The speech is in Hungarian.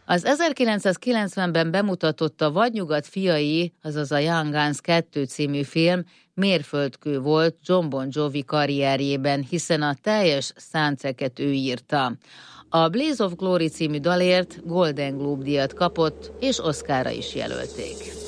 Az 1990-ben bemutatott a Vadnyugat fiai, azaz a Young Guns 2 című film mérföldkő volt Jon Bon Jovi karrierjében, hiszen a teljes soundtracket ő írta. A Blaze of Glory című dalért Golden Globe díjat kapott, és Oscarra is jelölték.